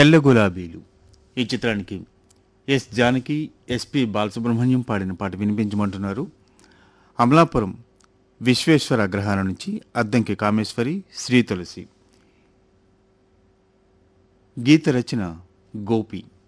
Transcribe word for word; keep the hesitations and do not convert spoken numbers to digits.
తెల్ల గులాబీలు ఈ చిత్రానికి ఎస్ జానకి ఎస్పి బాలసుబ్రహ్మణ్యం పాడిన పాట వినిపించమంటున్నారు. అమలాపురం విశ్వేశ్వర అగ్రహారం నుంచి అద్దంకి కామేశ్వరి, శ్రీ తులసి. గీత రచన గోపి.